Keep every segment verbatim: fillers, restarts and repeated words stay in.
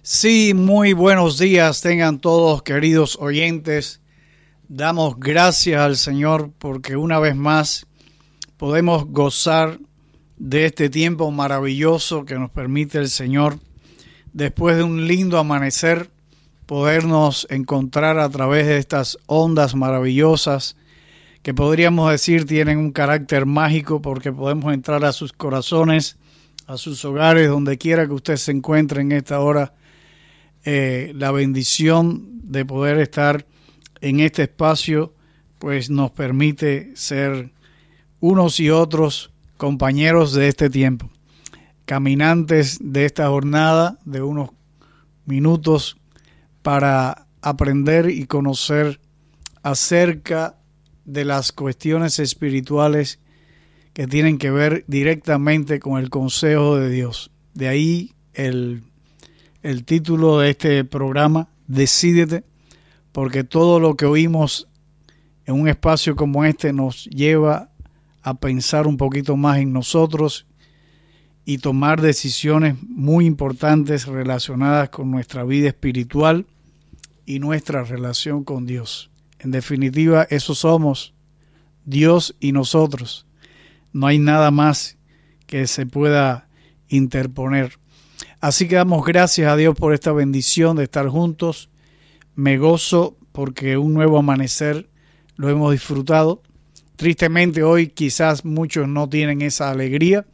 Sí, muy buenos días tengan todos, queridos oyentes. Damos gracias al Señor porque una vez más podemos gozar de este tiempo maravilloso que nos permite el Señor. Después de un lindo amanecer, podernos encontrar a través de estas ondas maravillosas que podríamos decir tienen un carácter mágico porque podemos entrar a sus corazones, a sus hogares, donde quiera que usted se encuentre en esta hora. Eh, la bendición de poder estar en este espacio pues nos permite ser unos y otros compañeros de este tiempo, caminantes de esta jornada de unos minutos para aprender y conocer acerca de las cuestiones espirituales que tienen que ver directamente con el consejo de Dios. De ahí el El título de este programa, Decídete, porque todo lo que oímos en un espacio como este nos lleva a pensar un poquito más en nosotros y tomar decisiones muy importantes relacionadas con nuestra vida espiritual y nuestra relación con Dios. En definitiva, eso somos, Dios y nosotros. No hay nada más que se pueda interponer. Así que damos gracias a Dios por esta bendición de estar juntos. Me gozo porque un nuevo amanecer lo hemos disfrutado. Tristemente hoy quizás muchos no tienen esa alegría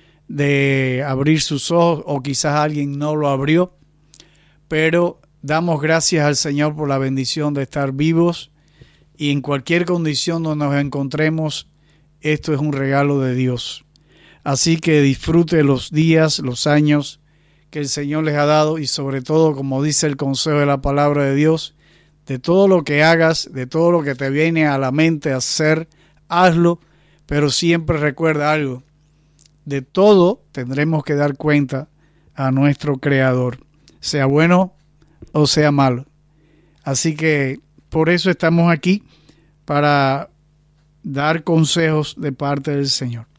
de abrir sus ojos o quizás alguien no lo abrió. Pero damos gracias al Señor por la bendición de estar vivos y en cualquier condición donde nos encontremos, esto es un regalo de Dios. Así que disfrute los días, los años que el Señor les ha dado y sobre todo, como dice el consejo de la palabra de Dios, de todo lo que hagas, de todo lo que te viene a la mente hacer, hazlo, pero siempre recuerda algo, de todo tendremos que dar cuenta a nuestro Creador, sea bueno o sea malo. Así que por eso estamos aquí, para dar consejos de parte del Señor.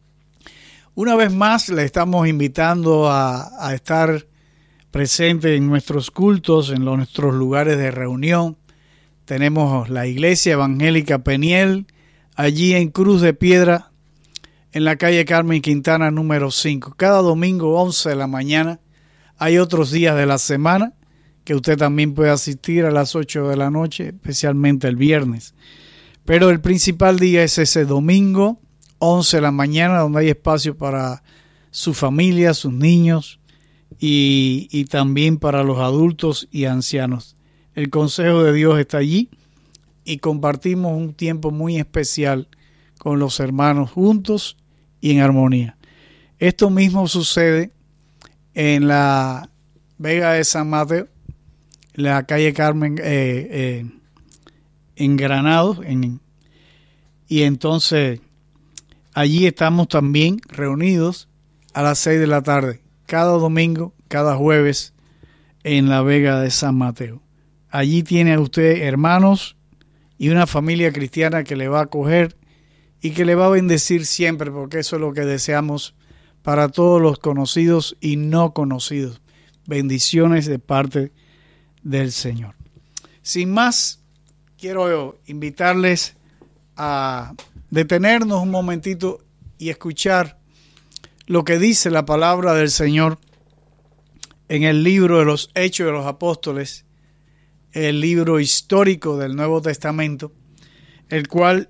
Una vez más le estamos invitando a, a estar presente en nuestros cultos, en los, nuestros lugares de reunión. Tenemos la Iglesia Evangélica Peniel, allí en Cruz de Piedra, en la calle Carmen Quintana número cinco. Cada domingo once de la mañana. Hay otros días de la semana que usted también puede asistir a las ocho de la noche, especialmente el viernes. Pero el principal día es ese domingo, once de la mañana, donde hay espacio para su familia, sus niños y, y también para los adultos y ancianos. El consejo de Dios está allí y compartimos un tiempo muy especial con los hermanos juntos y en armonía. Esto mismo sucede en la Vega de San Mateo, en la calle Carmen, eh, eh, en Granados, en, y entonces allí estamos también reunidos a las seis de la tarde, cada domingo, cada jueves, en la Vega de San Mateo. Allí tiene usted hermanos y una familia cristiana que le va a acoger y que le va a bendecir siempre, porque eso es lo que deseamos para todos los conocidos y no conocidos. Bendiciones de parte del Señor. Sin más, quiero invitarles a detenernos un momentito y escuchar lo que dice la palabra del Señor en el libro de los Hechos de los Apóstoles, el libro histórico del Nuevo Testamento, el cual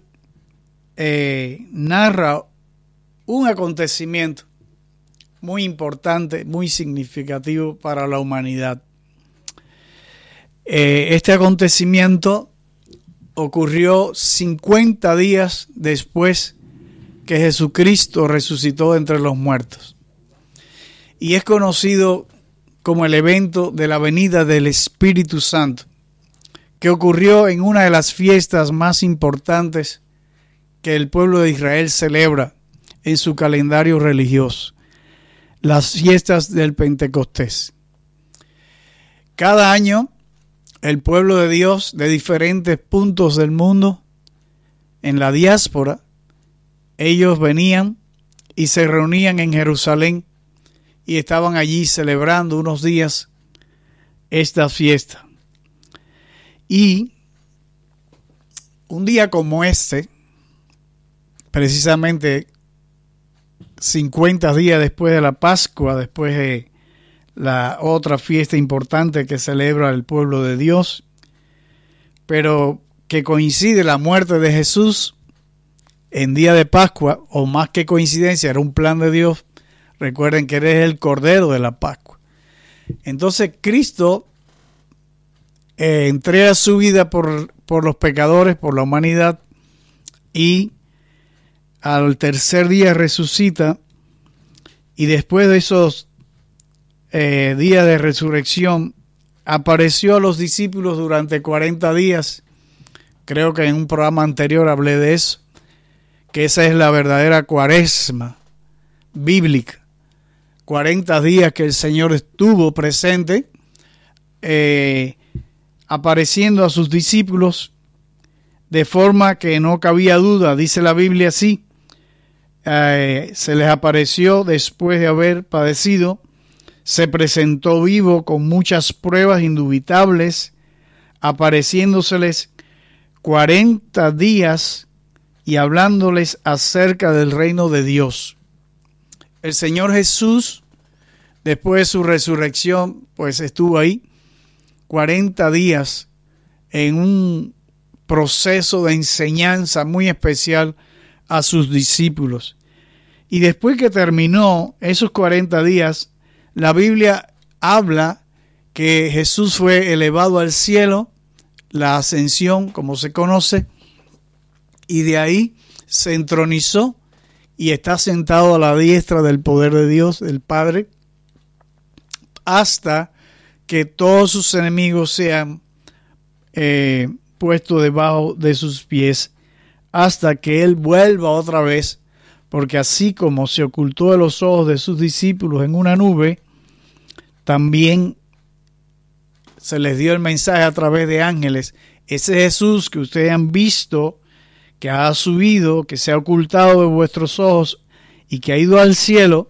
eh, narra un acontecimiento muy importante, muy significativo para la humanidad. Eh, este acontecimiento ocurrió cincuenta días después que Jesucristo resucitó entre los muertos. Y es conocido como el evento de la venida del Espíritu Santo, que ocurrió en una de las fiestas más importantes que el pueblo de Israel celebra en su calendario religioso, las fiestas del Pentecostés. Cada año, el pueblo de Dios de diferentes puntos del mundo, en la diáspora, ellos venían y se reunían en Jerusalén y estaban allí celebrando unos días esta fiesta. Y un día como este, precisamente cincuenta días después de la Pascua, después de la otra fiesta importante que celebra el pueblo de Dios, pero que coincide la muerte de Jesús en día de Pascua, o más que coincidencia, era un plan de Dios. Recuerden que Él es el Cordero de la Pascua. Entonces Cristo eh, entrega su vida por, por los pecadores, por la humanidad, y al tercer día resucita, y después de esos eh, días de resurrección apareció a los discípulos durante cuarenta días. Creo que en un programa anterior hablé de eso, que esa es la verdadera cuaresma bíblica. cuarenta días que el Señor estuvo presente, eh, apareciendo a sus discípulos, de forma que no cabía duda, dice la Biblia así, eh, se les apareció después de haber padecido, se presentó vivo con muchas pruebas indubitables, apareciéndoseles cuarenta días y hablándoles acerca del reino de Dios. El Señor Jesús, después de su resurrección, pues estuvo ahí cuarenta días en un proceso de enseñanza muy especial a sus discípulos. Y después que terminó esos cuarenta días, la Biblia habla que Jesús fue elevado al cielo, la ascensión, como se conoce, y de ahí se entronizó y está sentado a la diestra del poder de Dios, del Padre, hasta que todos sus enemigos sean eh, puestos debajo de sus pies, hasta que Él vuelva otra vez, porque así como se ocultó de los ojos de sus discípulos en una nube, también se les dio el mensaje a través de ángeles. Ese Jesús que ustedes han visto, que ha subido, que se ha ocultado de vuestros ojos y que ha ido al cielo,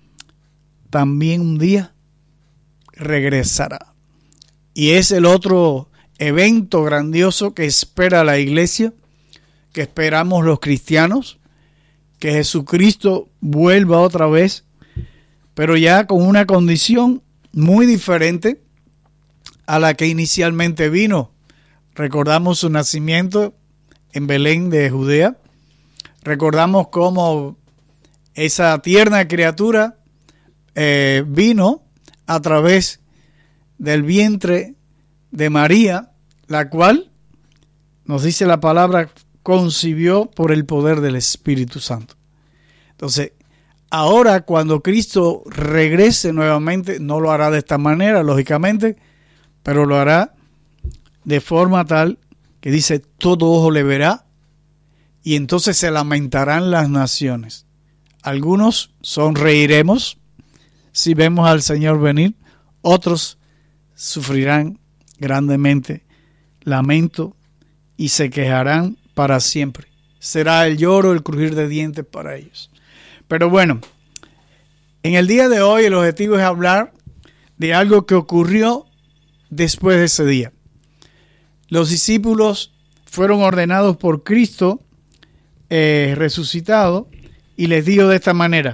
también un día regresará. Y es el otro evento grandioso que espera la iglesia, que esperamos los cristianos, que Jesucristo vuelva otra vez, pero ya con una condición muy diferente a la que inicialmente vino. Recordamos su nacimiento en Belén de Judea. Recordamos cómo esa tierna criatura eh, vino a través del vientre de María, la cual, nos dice la palabra, concibió por el poder del Espíritu Santo. Entonces, ahora cuando Cristo regrese nuevamente, no lo hará de esta manera, lógicamente, pero lo hará de forma tal que dice, todo ojo le verá, y entonces se lamentarán las naciones. Algunos sonreiremos si vemos al Señor venir, otros sufrirán grandemente lamento y se quejarán para siempre. Será el lloro, el crujir de dientes para ellos. Pero bueno, en el día de hoy el objetivo es hablar de algo que ocurrió después de ese día. Los discípulos fueron ordenados por Cristo eh, resucitado y les dijo de esta manera: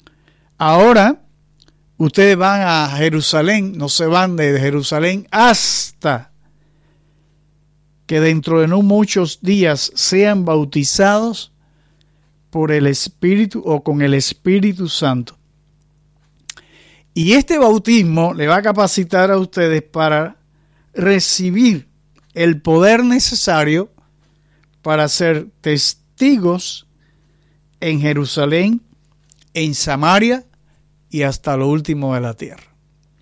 ahora ustedes van a Jerusalén, no se van de Jerusalén hasta que dentro de no muchos días sean bautizados por el Espíritu o con el Espíritu Santo. Y este bautismo le va a capacitar a ustedes para recibir el poder necesario para ser testigos en Jerusalén, en Samaria y hasta lo último de la tierra.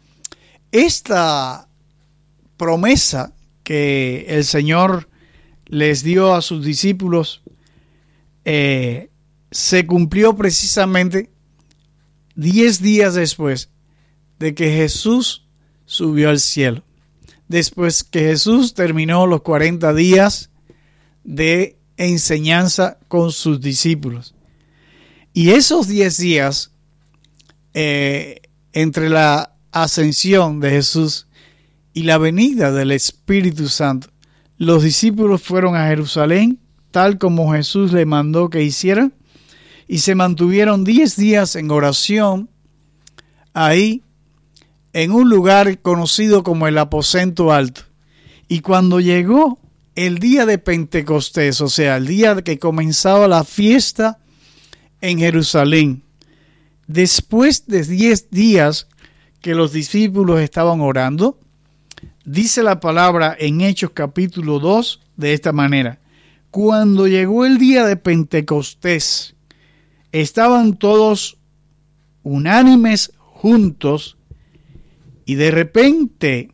Esta promesa que el Señor les dio a sus discípulos eh, se cumplió precisamente diez días después de que Jesús subió al cielo. Después que Jesús terminó los cuarenta días de enseñanza con sus discípulos. Y esos diez días, eh, entre la ascensión de Jesús y la venida del Espíritu Santo, los discípulos fueron a Jerusalén, tal como Jesús le mandó que hicieran, y se mantuvieron diez días en oración ahí, en un lugar conocido como el aposento alto. Y cuando llegó el día de Pentecostés, o sea, el día que comenzaba la fiesta en Jerusalén, después de diez días que los discípulos estaban orando, dice la palabra en Hechos capítulo dos de esta manera: cuando llegó el día de Pentecostés, estaban todos unánimes juntos, y de repente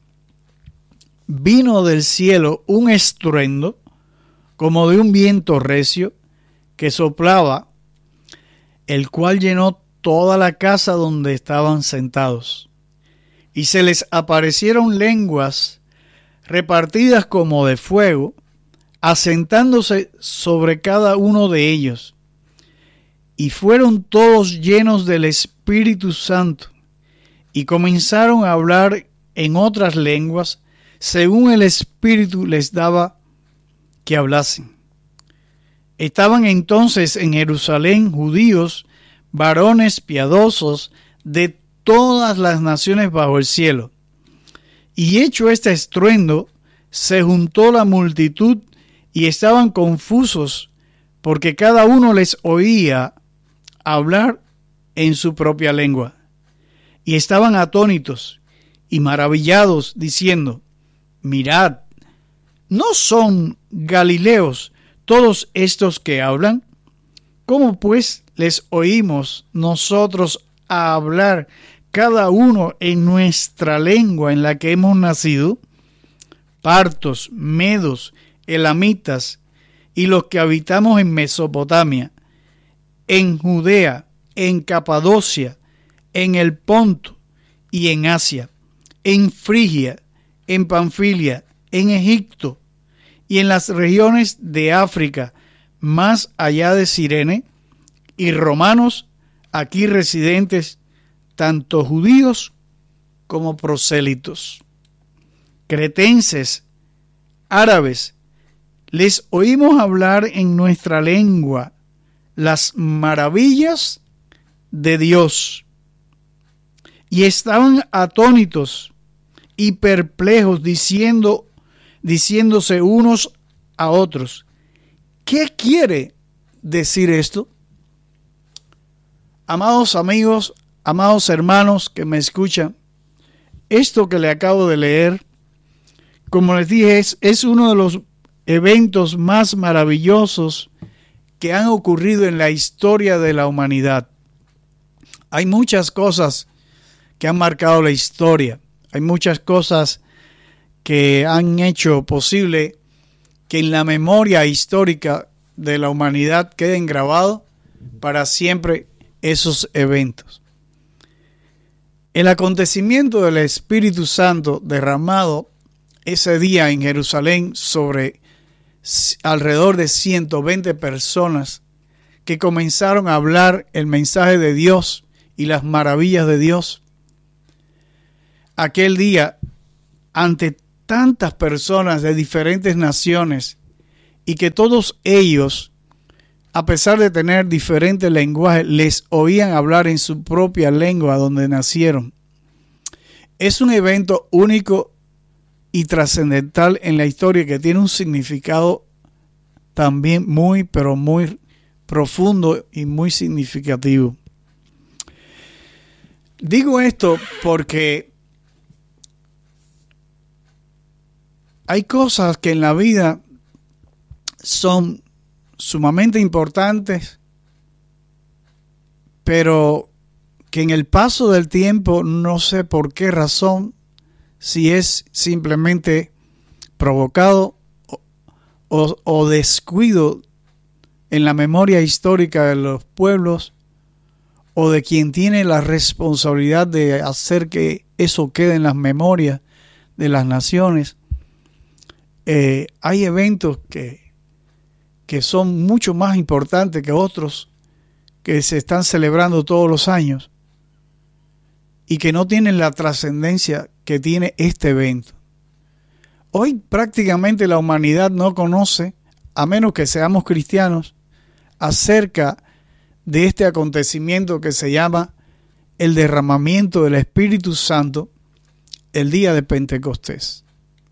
vino del cielo un estruendo como de un viento recio que soplaba, el cual llenó toda la casa donde estaban sentados. Y se les aparecieron lenguas repartidas como de fuego, asentándose sobre cada uno de ellos. Y fueron todos llenos del Espíritu Santo, y comenzaron a hablar en otras lenguas, según el Espíritu les daba que hablasen. Estaban entonces en Jerusalén judíos, varones piadosos de todas las naciones bajo el cielo. Y hecho este estruendo, se juntó la multitud y estaban confusos, porque cada uno les oía hablar en su propia lengua. Y estaban atónitos y maravillados, diciendo: mirad, ¿no son galileos todos estos que hablan? ¿Cómo pues les oímos nosotros a hablar cada uno en nuestra lengua en la que hemos nacido? Partos, medos, elamitas y los que habitamos en Mesopotamia, en Judea, en Capadocia, en el Ponto y en Asia, en Frigia, en Panfilia, en Egipto y en las regiones de África, más allá de Cirene, y romanos aquí residentes, tanto judíos como prosélitos, cretenses, árabes, les oímos hablar en nuestra lengua las maravillas de Dios. Y estaban atónitos y perplejos, diciendo, diciéndose unos a otros: ¿qué quiere decir esto? Amados amigos, amados hermanos que me escuchan, esto que le acabo de leer, como les dije, es, es uno de los eventos más maravillosos que han ocurrido en la historia de la humanidad. Hay muchas cosas que han marcado la historia. Hay muchas cosas que han hecho posible que en la memoria histórica de la humanidad queden grabados para siempre esos eventos. El acontecimiento del Espíritu Santo derramado ese día en Jerusalén sobre alrededor de ciento veinte personas que comenzaron a hablar el mensaje de Dios y las maravillas de Dios. Aquel día, ante tantas personas de diferentes naciones, y que todos ellos, a pesar de tener diferentes lenguajes, les oían hablar en su propia lengua donde nacieron. Es un evento único y trascendental en la historia que tiene un significado también muy, pero muy profundo y muy significativo. Digo esto porque hay cosas que en la vida son sumamente importantes, pero que en el paso del tiempo, no sé por qué razón, si es simplemente provocado o, o, o descuido en la memoria histórica de los pueblos o de quien tiene la responsabilidad de hacer que eso quede en las memorias de las naciones. Eh, hay eventos que, que son mucho más importantes que otros que se están celebrando todos los años y que no tienen la trascendencia que tiene este evento. Hoy prácticamente la humanidad no conoce, a menos que seamos cristianos, acerca de este acontecimiento que se llama el derramamiento del Espíritu Santo el día de Pentecostés.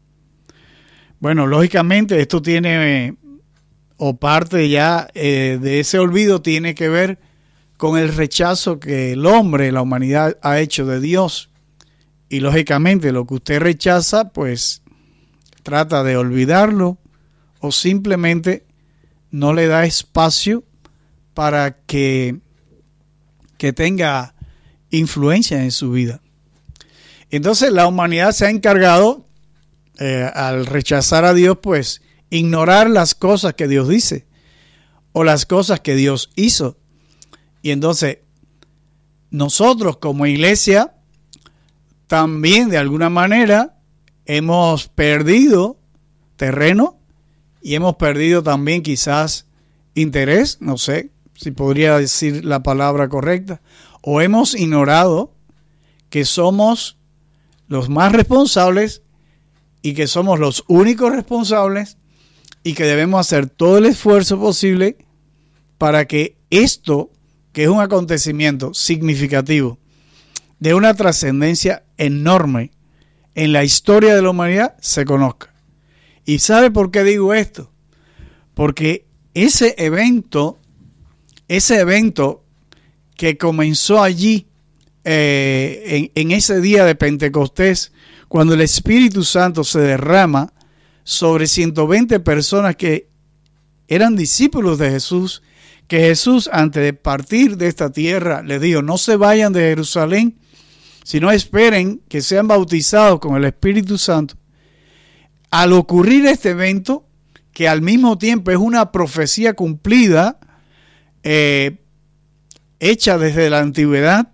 Bueno, lógicamente esto tiene, eh, o parte ya eh, de ese olvido tiene que ver con el rechazo que el hombre, la humanidad, ha hecho de Dios. Y lógicamente lo que usted rechaza, pues trata de olvidarlo o simplemente no le da espacio para que, que tenga influencia en su vida. Entonces la humanidad se ha encargado, eh, al rechazar a Dios, pues ignorar las cosas que Dios dice o las cosas que Dios hizo. Y entonces nosotros como iglesia también de alguna manera hemos perdido terreno y hemos perdido también quizás interés, no sé si podría decir la palabra correcta, o hemos ignorado que somos los más responsables y que somos los únicos responsables y que debemos hacer todo el esfuerzo posible para que esto, que es un acontecimiento significativo, de una trascendencia enorme en la historia de la humanidad, se conozca. ¿Y sabe por qué digo esto? Porque ese evento, ese evento que comenzó allí, eh, en, en ese día de Pentecostés, cuando el Espíritu Santo se derrama sobre ciento veinte personas que eran discípulos de Jesús, que Jesús, antes de partir de esta tierra, les dijo: no se vayan de Jerusalén, sino esperen que sean bautizados con el Espíritu Santo. Al ocurrir este evento, que al mismo tiempo es una profecía cumplida, eh, hecha desde la antigüedad,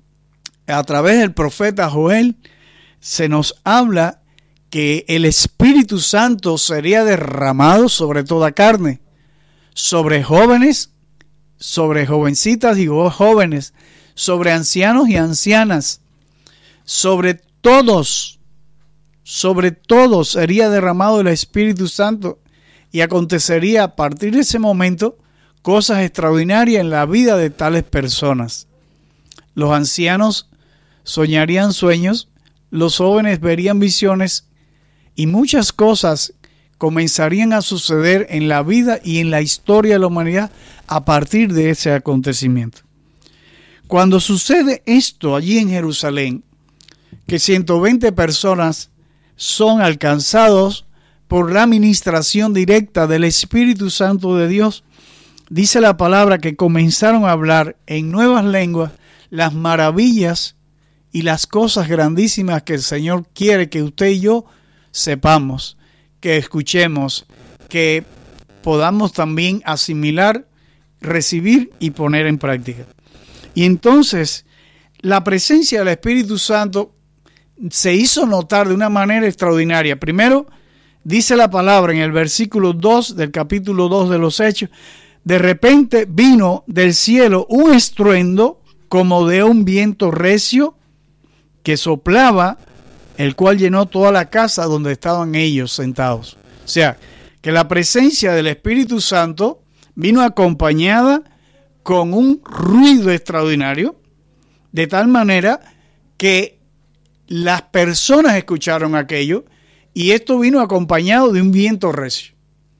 a través del profeta Joel, se nos habla que el Espíritu Santo sería derramado sobre toda carne, sobre jóvenes, sobre jovencitas y jóvenes, sobre ancianos y ancianas, sobre todos, sobre todos sería derramado el Espíritu Santo, y acontecería a partir de ese momento cosas extraordinarias en la vida de tales personas. Los ancianos soñarían sueños, los jóvenes verían visiones y muchas cosas comenzarían a suceder en la vida y en la historia de la humanidad a partir de ese acontecimiento. Cuando sucede esto allí en Jerusalén, que ciento veinte personas son alcanzados por la ministración directa del Espíritu Santo de Dios, dice la palabra que comenzaron a hablar en nuevas lenguas las maravillas y las cosas grandísimas que el Señor quiere que usted y yo sepamos, que escuchemos, que podamos también asimilar, recibir y poner en práctica. Y entonces la presencia del Espíritu Santo se hizo notar de una manera extraordinaria. Primero, dice la palabra en el versículo dos del capítulo dos de los Hechos: de repente vino del cielo un estruendo como de un viento recio que soplaba, el cual llenó toda la casa donde estaban ellos sentados. O sea, que la presencia del Espíritu Santo vino acompañada con un ruido extraordinario, de tal manera que las personas escucharon aquello, y esto vino acompañado de un viento recio.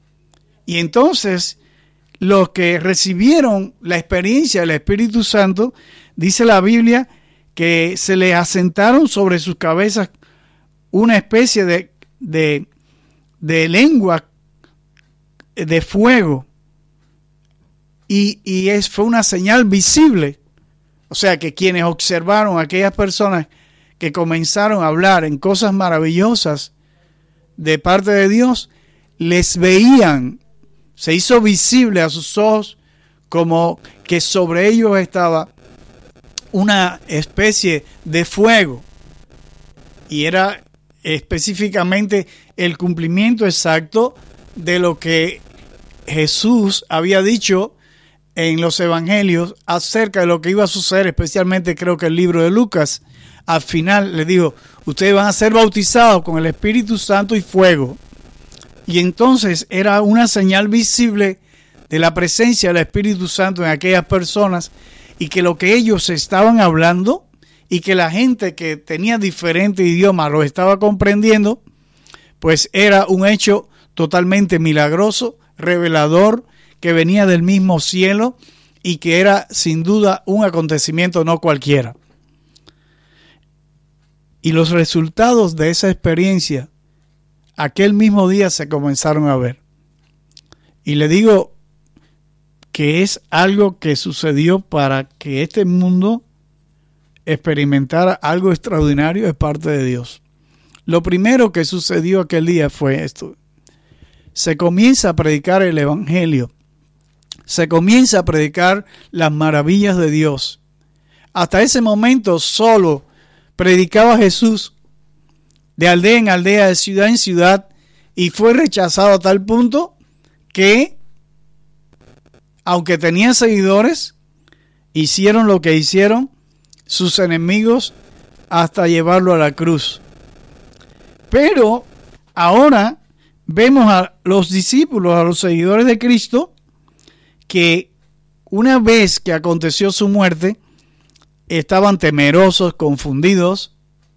Y entonces los que recibieron la experiencia del Espíritu Santo, dice la Biblia, que se les asentaron sobre sus cabezas una especie de, de, de lengua de fuego, y, y es, fue una señal visible. O sea que quienes observaron a aquellas personas que comenzaron a hablar en cosas maravillosas de parte de Dios, les veían, se hizo visible a sus ojos como que sobre ellos estaba una especie de fuego, y era específicamente el cumplimiento exacto de lo que Jesús había dicho en los evangelios acerca de lo que iba a suceder, especialmente creo que el libro de Lucas, al final le dijo, ustedes van a ser bautizados con el Espíritu Santo y fuego. Y entonces era una señal visible de la presencia del Espíritu Santo en aquellas personas, y que lo que ellos estaban hablando y que la gente que tenía diferentes idiomas lo estaba comprendiendo, pues era un hecho totalmente milagroso, revelador, que venía del mismo cielo y que era sin duda un acontecimiento no cualquiera. Y los resultados de esa experiencia aquel mismo día se comenzaron a ver. Y le digo que es algo que sucedió para que este mundo experimentara algo extraordinario de parte de Dios. Lo primero que sucedió aquel día fue esto. Se comienza a predicar el Evangelio. Se comienza a predicar las maravillas de Dios. Hasta ese momento solo predicaba Jesús de aldea en aldea, de ciudad en ciudad, y fue rechazado a tal punto que, aunque tenía seguidores, hicieron lo que hicieron sus enemigos hasta llevarlo a la cruz. Pero ahora vemos a los discípulos, a los seguidores de Cristo, que una vez que aconteció su muerte, estaban temerosos, confundidos.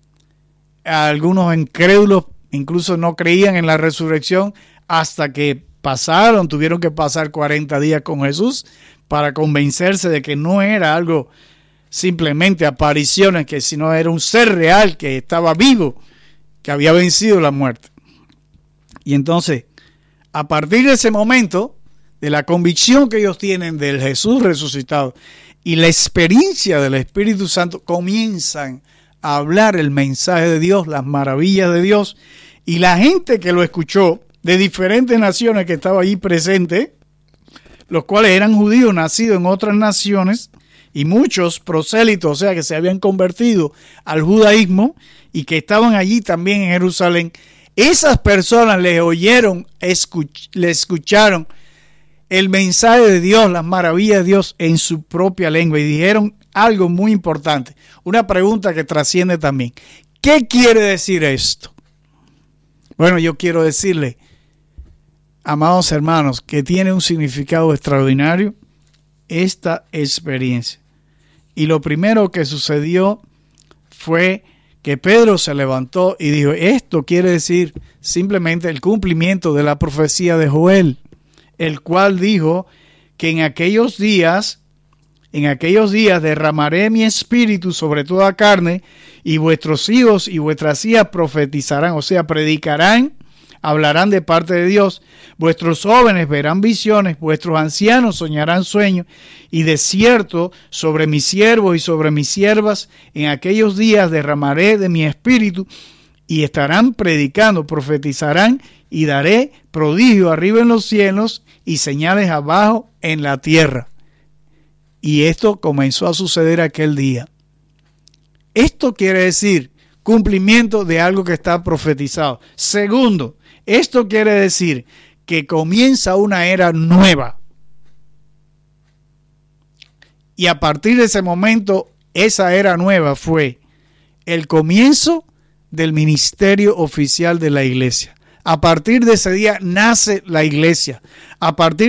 Algunos incrédulos incluso no creían en la resurrección hasta que pasaron, tuvieron que pasar cuarenta días con Jesús para convencerse de que no era algo simplemente apariciones, que sino era un ser real que estaba vivo, que había vencido la muerte. Y entonces, a partir de ese momento, de la convicción que ellos tienen del Jesús resucitado y la experiencia del Espíritu Santo, comienzan a hablar el mensaje de Dios, las maravillas de Dios, y la gente que lo escuchó de diferentes naciones que estaba allí presente, los cuales eran judíos nacidos en otras naciones, y muchos prosélitos, o sea, que se habían convertido al judaísmo y que estaban allí también en Jerusalén. Esas personas le oyeron, escuch- le escucharon el mensaje de Dios, las maravillas de Dios en su propia lengua, y dijeron algo muy importante, una pregunta que trasciende también. ¿Qué quiere decir esto? Bueno, yo quiero decirle, amados hermanos, que tiene un significado extraordinario esta experiencia. Y lo primero que sucedió fue que Pedro se levantó y dijo, esto quiere decir simplemente el cumplimiento de la profecía de Joel, el cual dijo que en aquellos días, en aquellos días derramaré mi espíritu sobre toda carne, y vuestros hijos y vuestras hijas profetizarán, o sea, predicarán, hablarán de parte de Dios, vuestros jóvenes verán visiones, vuestros ancianos soñarán sueños, y de cierto sobre mis siervos y sobre mis siervas en aquellos días derramaré de mi espíritu, y estarán predicando, profetizarán, y daré prodigio arriba en los cielos y señales abajo en la tierra. Y esto comenzó a suceder aquel día. Esto quiere decir cumplimiento de algo que está profetizado. Segundo, esto quiere decir que comienza una era nueva. Y a partir de ese momento, esa era nueva fue el comienzo del ministerio oficial de la iglesia. A partir de ese día nace la iglesia. A partir